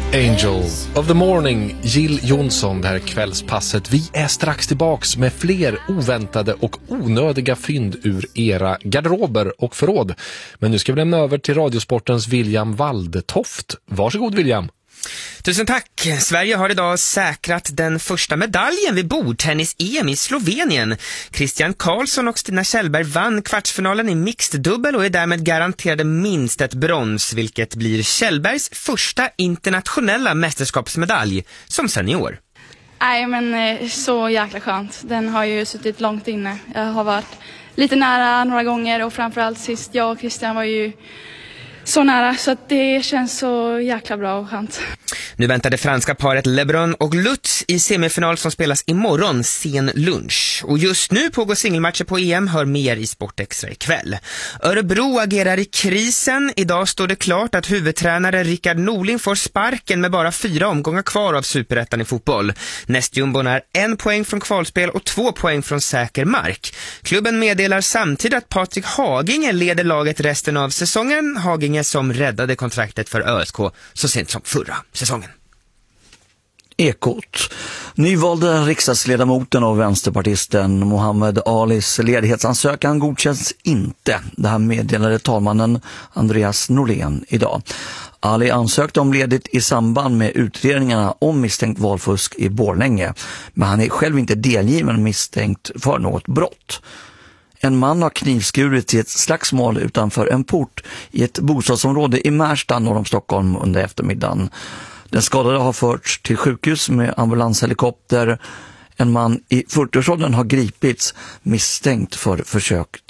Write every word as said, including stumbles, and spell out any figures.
Angel of the Morning, Jill Johnson, det här kvällspasset. Vi är strax tillbaks med fler oväntade och onödiga fynd ur era garderober och förråd. Men nu ska vi lämna över till Radiosportens William Waldetoft. Varsågod William. Tusen tack. Sverige har idag säkrat den första medaljen vid bordtennis-E M i Slovenien. Christian Karlsson och Stina Kjellberg vann kvartsfinalen i mixed dubbel och är därmed garanterade minst ett brons, vilket blir Kjellbergs första internationella mästerskapsmedalj som senior. Nej, men så jäkla skönt. Den har ju suttit långt inne. Jag har varit lite nära några gånger och framförallt sist jag och Christian var ju så nära, så att det känns så jäkla bra och skönt. Nu väntar det franska paret LeBron och Lutz i semifinal som spelas imorgon sen lunch. Och just nu pågår singelmatcher på E M, hör mer i Sportextra ikväll. Örebro agerar i krisen. Idag står det klart att huvudtränare Rickard Norling får sparken med bara fyra omgångar kvar av Superettan i fotboll. Nästjumbon är en poäng från kvalspel och två poäng från säker mark. Klubben meddelar samtidigt att Patrik Haginge leder laget resten av säsongen. Haginge som räddade kontraktet för Ö S K så sent som förra säsongen. Ekot. Nyvalda riksdagsledamoten och vänsterpartisten Mohammed Alis ledighetsansökan godkänns inte. Det här meddelade talmannen Andreas Norlén idag. Ali ansökte om ledigt i samband med utredningarna om misstänkt valfusk i Borlänge, men han är själv inte delgiven misstänkt för något brott. En man har knivskurit i ett slagsmål utanför en port i ett bostadsområde i Märsta norr om Stockholm under eftermiddagen. Den skadade har förts till sjukhus med ambulanshelikopter. En man i fyrtioårsåldern har gripits misstänkt för försök